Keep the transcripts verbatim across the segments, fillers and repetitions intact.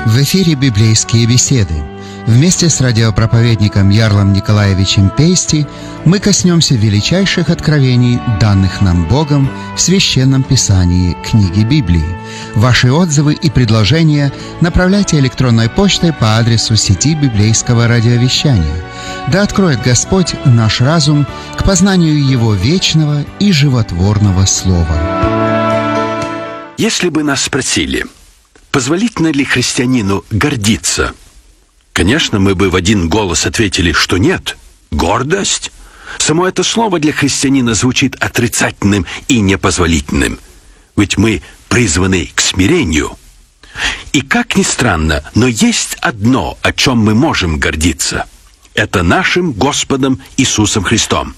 В эфире «Библейские беседы». Вместе с радиопроповедником Ярлом Николаевичем Пейсти мы коснемся величайших откровений, данных нам Богом в Священном Писании книги Библии. Ваши отзывы и предложения направляйте электронной почтой по адресу сети библейского радиовещания. Да откроет Господь наш разум к познанию Его вечного и животворного Слова. Если бы нас спросили, позволительно ли христианину гордиться, конечно, мы бы в один голос ответили, что нет. Гордость? Само это слово для христианина звучит отрицательным и непозволительным. Ведь мы призваны к смирению. И как ни странно, но есть одно, о чем мы можем гордиться. Это нашим Господом Иисусом Христом.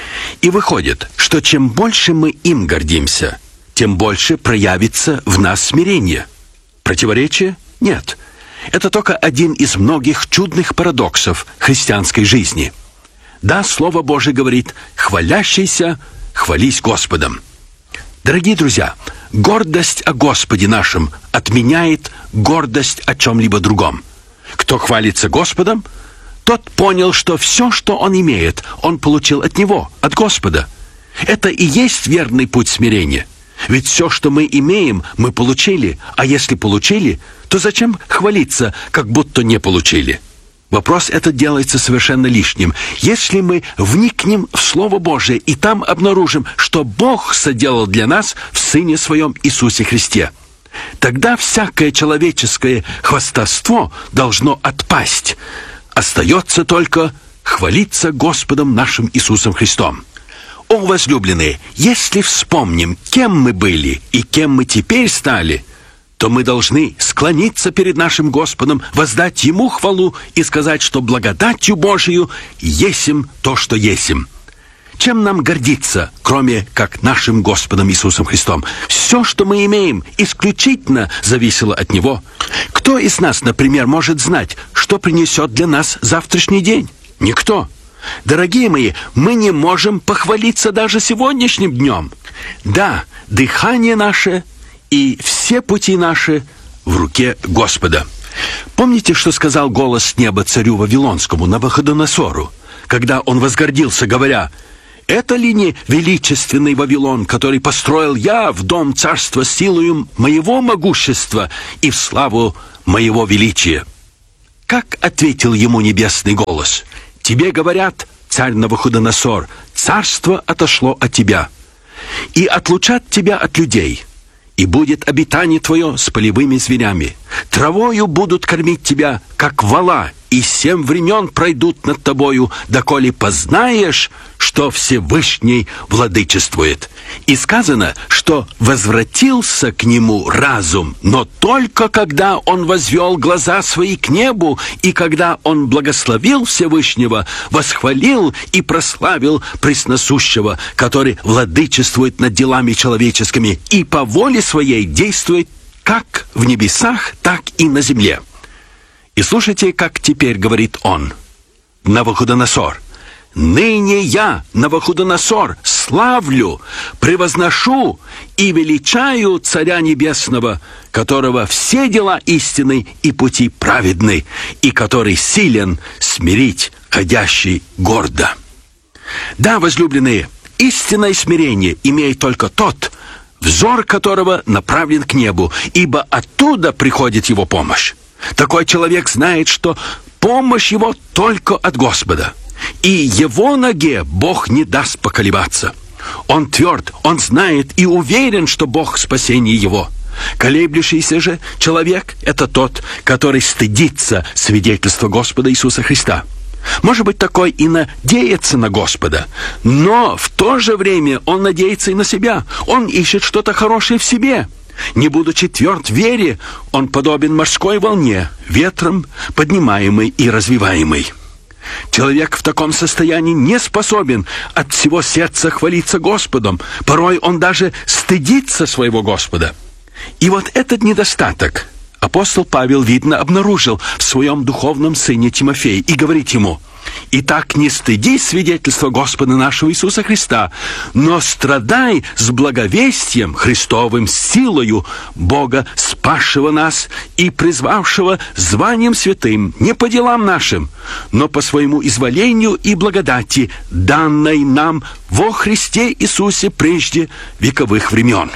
И выходит, что чем больше мы им гордимся, тем больше проявится в нас смирение. Противоречие? Нет. Это только один из многих чудных парадоксов христианской жизни. Да, Слово Божие говорит: «Хвалящийся, хвались Господом». Дорогие друзья, гордость о Господе нашем отменяет гордость о чем-либо другом. Кто хвалится Господом, тот понял, что все, что он имеет, он получил от Него, от Господа. Это и есть верный путь смирения. Ведь все, что мы имеем, мы получили, а если получили, то зачем хвалиться, как будто не получили? Вопрос этот делается совершенно лишним. Если мы вникнем в Слово Божие и там обнаружим, что Бог соделал для нас в Сыне Своем Иисусе Христе, тогда всякое человеческое хвастовство должно отпасть. Остается только хвалиться Господом нашим Иисусом Христом. О, возлюбленные, если вспомним, кем мы были и кем мы теперь стали, то мы должны склониться перед нашим Господом, воздать Ему хвалу и сказать, что благодатью Божию есим то, что есим. Чем нам гордиться, кроме как нашим Господом Иисусом Христом? Все, что мы имеем, исключительно зависело от Него. Кто из нас, например, может знать, что принесет для нас завтрашний день? Никто. Дорогие мои, мы не можем похвалиться даже сегодняшним днем. Да, дыхание наше и все пути наши в руке Господа. Помните, что сказал голос с неба царю Вавилонскому, Навуходоносору, когда он возгордился, говоря: «Это ли не величественный Вавилон, который построил я в дом царства силою моего могущества и в славу моего величия?» Как ответил ему небесный голос? «Тебе говорят, царь Навуходоносор, царство отошло от тебя, и отлучат тебя от людей, и будет обитание твое с полевыми зверями. Травою будут кормить тебя, как вола, и семь времен пройдут над тобою, доколе познаешь, что Всевышний владычествует». И сказано, что возвратился к нему разум, но только когда он возвел глаза свои к небу, и когда он благословил Всевышнего, восхвалил и прославил Пресносущего, который владычествует над делами человеческими и по воле своей действует как в небесах, так и на земле. И слушайте, как теперь говорит он, Навуходоносор: «Ныне я, Навуходоносор, славлю, превозношу и величаю Царя Небесного, которого все дела истинны и пути праведны, и который силен смирить ходящий гордо». Да, возлюбленные, истинное смирение имеет только тот, взор которого направлен к небу, ибо оттуда приходит его помощь. Такой человек знает, что помощь его только от Господа, и его ноге Бог не даст поколебаться. Он тверд, он знает и уверен, что Бог спасение его. Колеблющийся же человек — это тот, который стыдится свидетельства Господа Иисуса Христа. Может быть, такой и надеется на Господа, но в то же время он надеется и на себя. Он ищет что-то хорошее в себе. Не будучи тверд в вере, он подобен морской волне, ветром поднимаемый и развиваемый. Человек в таком состоянии не способен от всего сердца хвалиться Господом. Порой он даже стыдится своего Господа. И вот этот недостаток апостол Павел, видно, обнаружил в своем духовном сыне Тимофее и говорит ему: Итак, не стыдись свидетельства Господа нашего Иисуса Христа, но страдай с благовестием Христовым, силою Бога, спасшего нас и призвавшего званием святым, не по делам нашим, но по своему изволению и благодати, данной нам во Христе Иисусе прежде вековых времен».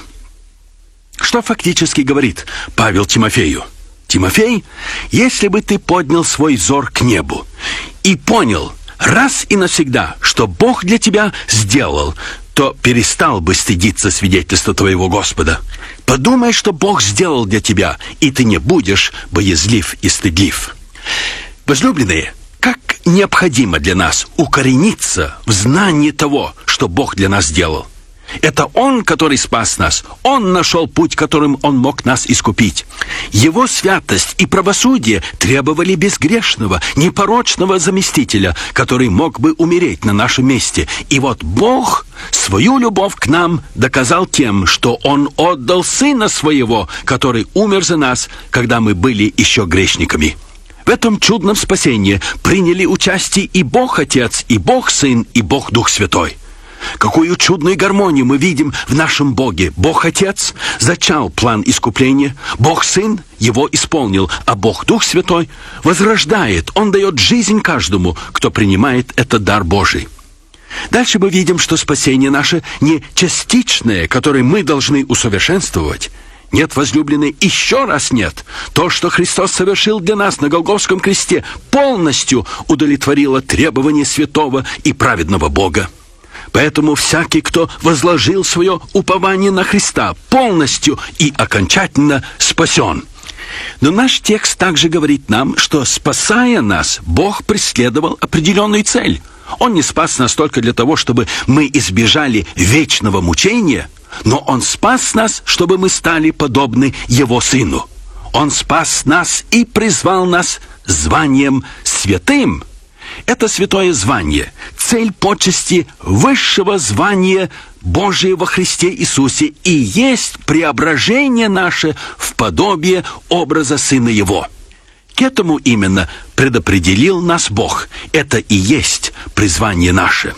Что фактически говорит Павел Тимофею? Тимофей, если бы ты поднял свой взор к небу и понял раз и навсегда, что Бог для тебя сделал, то перестал бы стыдиться свидетельства твоего Господа. Подумай, что Бог сделал для тебя, и ты не будешь боязлив и стыдлив. Возлюбленные, как необходимо для нас укорениться в знании того, что Бог для нас сделал. Это Он, который спас нас. Он нашел путь, которым Он мог нас искупить. Его святость и правосудие требовали безгрешного, непорочного заместителя, который мог бы умереть на нашем месте. И вот Бог свою любовь к нам доказал тем, что Он отдал Сына Своего, который умер за нас, когда мы были еще грешниками. В этом чудном спасении приняли участие и Бог Отец, и Бог Сын, и Бог Дух Святой. Какую чудную гармонию мы видим в нашем Боге. Бог Отец зачал план искупления, Бог Сын его исполнил, а Бог Дух Святой возрождает. Он дает жизнь каждому, кто принимает этот дар Божий. Дальше мы видим, что спасение наше не частичное, которое мы должны усовершенствовать. Нет, возлюбленные, еще раз нет. То, что Христос совершил для нас на Голгофском кресте, полностью удовлетворило требования святого и праведного Бога. Поэтому всякий, кто возложил свое упование на Христа, полностью и окончательно спасен. Но наш текст также говорит нам, что, спасая нас, Бог преследовал определенную цель. Он не спас нас только для того, чтобы мы избежали вечного мучения, но Он спас нас, чтобы мы стали подобны Его Сыну. Он спас нас и призвал нас званием святым. Это святое звание, цель почести высшего звания Божия во Христе Иисусе и есть преображение наше в подобие образа Сына Его. К этому именно предопределил нас Бог. Это и есть призвание наше.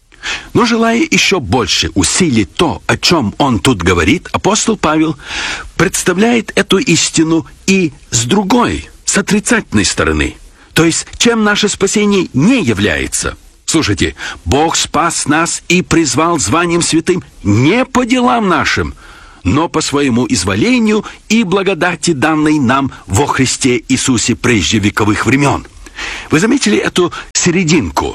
Но желая еще больше усилить то, о чем он тут говорит, апостол Павел представляет эту истину и с другой, с отрицательной стороны. То есть, чем наше спасение не является. Слушайте, Бог спас нас и призвал званием святым не по делам нашим, но по своему изволению и благодати, данной нам во Христе Иисусе прежде вековых времен. Вы заметили эту серединку?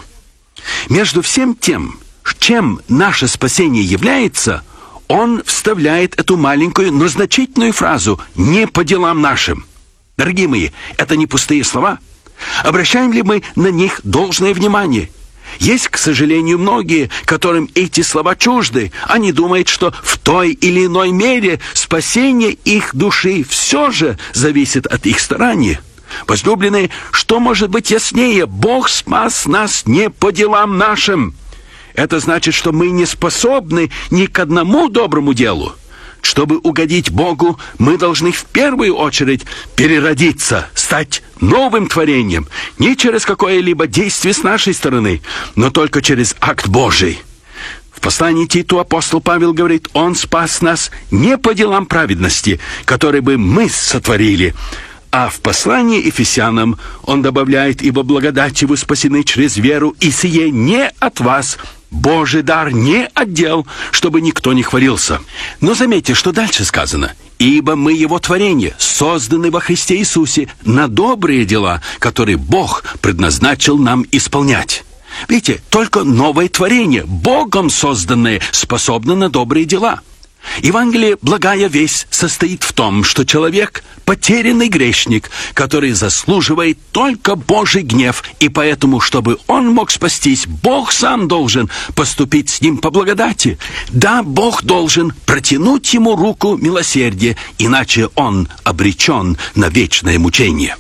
Между всем тем, чем наше спасение является, он вставляет эту маленькую, но значительную фразу «не по делам нашим». Дорогие мои, это не пустые слова. Обращаем ли мы на них должное внимание? Есть, к сожалению, многие, которым эти слова чужды. Они думают, что в той или иной мере спасение их души все же зависит от их старания. Возлюбленные, что может быть яснее? Бог спас нас не по делам нашим. Это значит, что мы не способны ни к одному доброму делу. Чтобы угодить Богу, мы должны в первую очередь переродиться, стать новым творением, не через какое-либо действие с нашей стороны, но только через акт Божий. В послании Титу апостол Павел говорит, Он спас нас не по делам праведности, которые бы мы сотворили, а в послании Ефесянам он добавляет, «Ибо благодатью вы спасены через веру, и сие не от вас, Божий дар, не от дел, чтобы никто не хвалился». Но заметьте, что дальше сказано. «Ибо мы Его творение, созданы во Христе Иисусе на добрые дела, которые Бог предназначил нам исполнять». Видите, только новое творение, Богом созданное, способно на добрые дела. Евангелие «Благая весть» состоит в том, что человек – потерянный грешник, который заслуживает только Божий гнев, и поэтому, чтобы он мог спастись, Бог сам должен поступить с ним по благодати. Да, Бог должен протянуть ему руку милосердия, иначе он обречен на вечное мучение.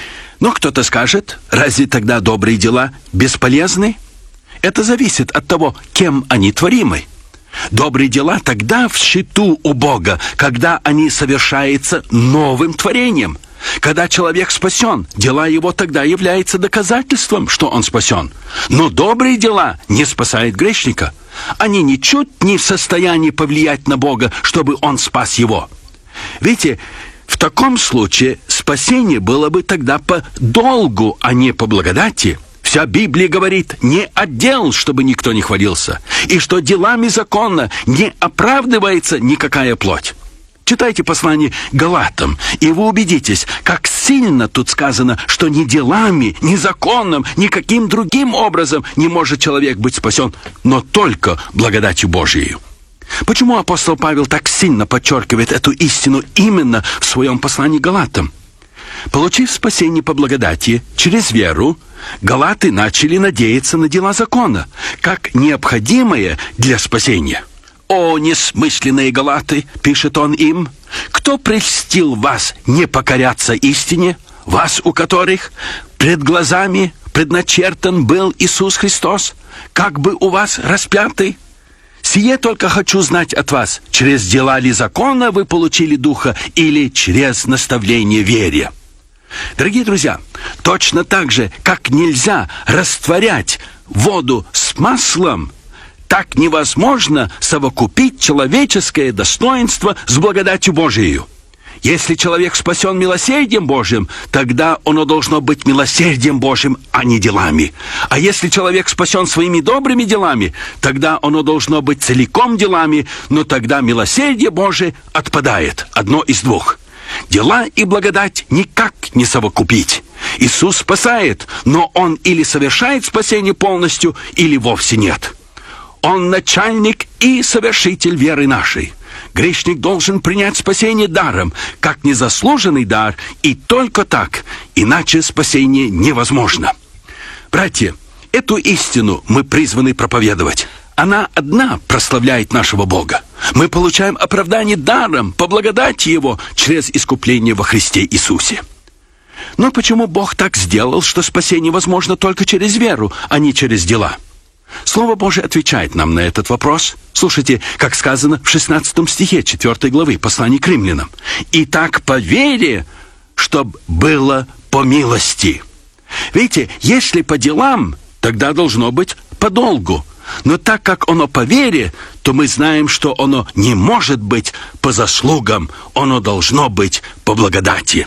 Но кто-то скажет, разве тогда добрые дела бесполезны? Это зависит от того, кем они творимы. Добрые дела тогда в счету у Бога, когда они совершаются новым творением. Когда человек спасен, дела его тогда являются доказательством, что он спасен. Но добрые дела не спасают грешника. Они ничуть не в состоянии повлиять на Бога, чтобы он спас его. Видите, в таком случае спасение было бы тогда по долгу, а не по благодати. Вся Библия говорит: не от дел, чтобы никто не хвалился, и что делами закона не оправдывается никакая плоть. Читайте послание Галатам, и вы убедитесь, как сильно тут сказано, что ни делами, ни законом, никаким другим образом не может человек быть спасен, но только благодатью Божией. Почему апостол Павел так сильно подчеркивает эту истину именно в своем послании Галатам? Получив спасение по благодати через веру, галаты начали надеяться на дела закона, как необходимое для спасения. «О, несмысленные галаты!» — пишет он им. «Кто прельстил вас не покоряться истине, вас, у которых пред глазами предначертан был Иисус Христос, как бы у вас распятый? Сие только хочу знать от вас, через дела ли закона вы получили Духа или через наставление вере?» Дорогие друзья, точно так же, как нельзя растворять воду с маслом, так невозможно совокупить человеческое достоинство с благодатью Божией. Если человек спасен милосердием Божьим, тогда оно должно быть милосердием Божьим, а не делами. А если человек спасен своими добрыми делами, тогда оно должно быть целиком делами, но тогда милосердие Божие отпадает. Одно из двух. Дела и благодать никак не совокупить. Иисус спасает, но Он или совершает спасение полностью, или вовсе нет. Он начальник и совершитель веры нашей. Грешник должен принять спасение даром, как незаслуженный дар, и только так, иначе спасение невозможно. Братья, эту истину мы призваны проповедовать. Она одна прославляет нашего Бога. Мы получаем оправдание даром, по благодати Его, через искупление во Христе Иисусе. Но почему Бог так сделал, что спасение возможно только через веру, а не через дела? Слово Божие отвечает нам на этот вопрос. Слушайте, как сказано в шестнадцатом стихе четвёртой главы послания к римлянам. «Итак, по вере, чтоб было по милости». Видите, если по делам, тогда должно быть по долгу. Но так как оно по вере, то мы знаем, что оно не может быть по заслугам, оно должно быть по благодати.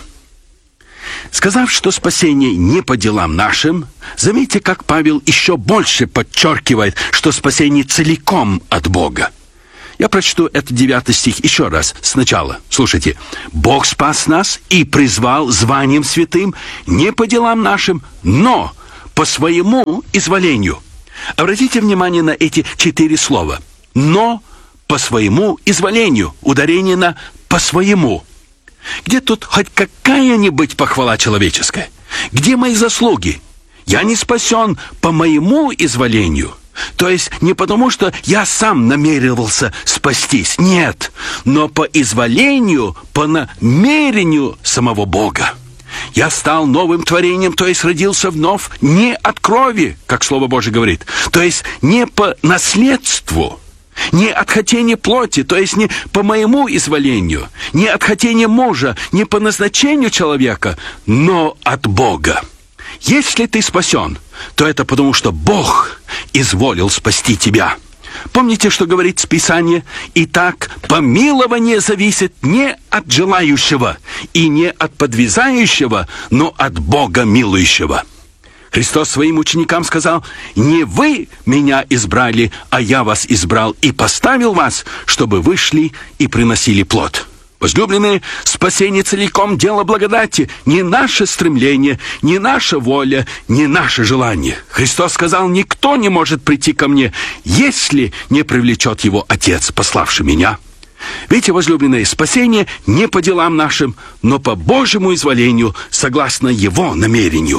Сказав, что спасение не по делам нашим, заметьте, как Павел еще больше подчеркивает, что спасение целиком от Бога. Я прочту этот девятый стих еще раз, сначала. Слушайте. «Бог спас нас и призвал званием святым не по делам нашим, но по своему изволению». Обратите внимание на эти четыре слова. «Но по своему изволению». Ударение на «по своему». Где тут хоть какая-нибудь похвала человеческая? Где мои заслуги? Я не спасен по моему изволению. То есть не потому, что я сам намеревался спастись. Нет, но по изволению, по намерению самого Бога. Я стал новым творением, то есть родился вновь не от крови, как Слово Божие говорит, то есть не по наследству, не от хотения плоти, то есть не по моему изволению, не от хотения мужа, не по назначению человека, но от Бога. Если ты спасен, то это потому, что Бог изволил спасти тебя. Помните, что говорит Писание? «Итак, помилование зависит не от желающего и не от подвязающего, но от Бога милующего». Христос своим ученикам сказал: «Не вы меня избрали, а я вас избрал и поставил вас, чтобы вы шли и приносили плод». Возлюбленные, спасение целиком дело благодати, не наше стремление, не наша воля, не наше желание. Христос сказал: «Никто не может прийти ко мне, если не привлечет его Отец, пославший меня». Видите, возлюбленные, спасение не по делам нашим, но по Божьему изволению, согласно Его намерению.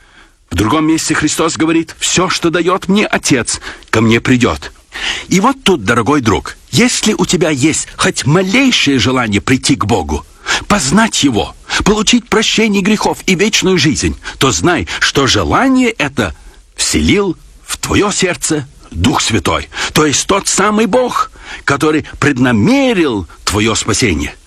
В другом месте Христос говорит: «Все, что дает мне Отец, ко мне придет». И вот тут, дорогой друг, если у тебя есть хоть малейшее желание прийти к Богу, познать Его, получить прощение грехов и вечную жизнь, то знай, что желание это вселил в твое сердце Дух Святой, то есть тот самый Бог, который преднамерил твое спасение.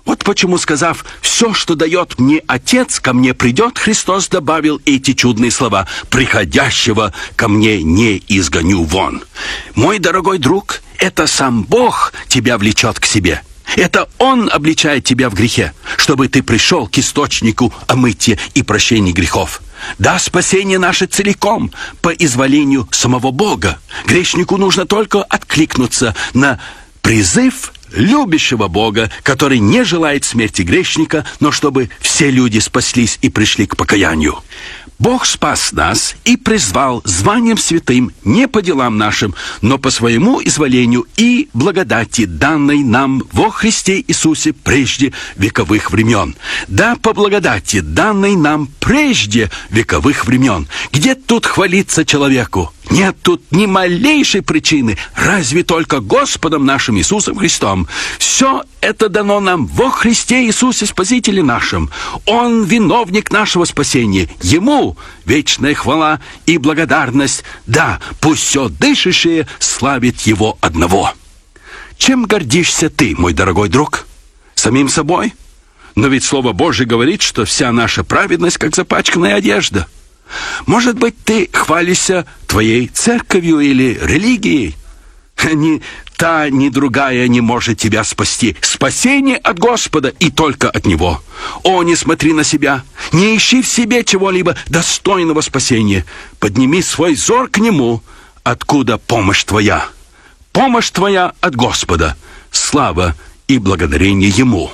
Вот почему, сказав «все, что дает мне Отец, ко мне придет», Христос добавил эти чудные слова: «Приходящего ко мне не изгоню вон». Мой дорогой друг, это сам Бог тебя влечет к себе. Это Он обличает тебя в грехе, чтобы ты пришел к источнику омытия и прощения грехов. Да, спасение наше целиком по изволению самого Бога. Грешнику нужно только откликнуться на призыв любящего Бога, который не желает смерти грешника, но чтобы все люди спаслись и пришли к покаянию. Бог спас нас и призвал званием святым не по делам нашим, но по своему изволению и благодати, данной нам во Христе Иисусе прежде вековых времен. Да, по благодати, данной нам прежде вековых времен. Где тут хвалиться человеку? Нет тут ни малейшей причины, разве только Господом нашим Иисусом Христом. Все это дано нам во Христе Иисусе Спасителе нашим. Он виновник нашего спасения. Ему вечная хвала и благодарность. Да, пусть все дышащее славит Его одного. Чем гордишься ты, мой дорогой друг? Самим собой? Но ведь Слово Божие говорит, что вся наша праведность, как запачканная одежда. Может быть, ты хвалишься твоей церковью или религией? Ни та, ни другая не может тебя спасти. Спасение от Господа и только от Него. О, не смотри на себя, не ищи в себе чего-либо достойного спасения. Подними свой взор к Нему, откуда помощь твоя. Помощь твоя от Господа. Слава и благодарение Ему.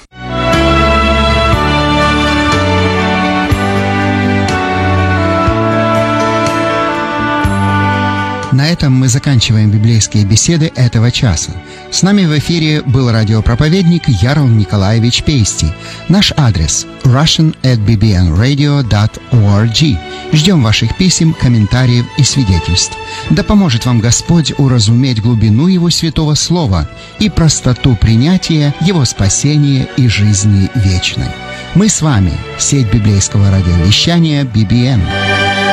На этом мы заканчиваем библейские беседы этого часа. С нами в эфире был радиопроповедник Ярл Николаевич Пейсти. Наш адрес russian at b b n radio dot org. Ждем ваших писем, комментариев и свидетельств. Да поможет вам Господь уразуметь глубину Его святого Слова и простоту принятия Его спасения и жизни вечной. Мы с вами, сеть библейского радиовещания би би эн.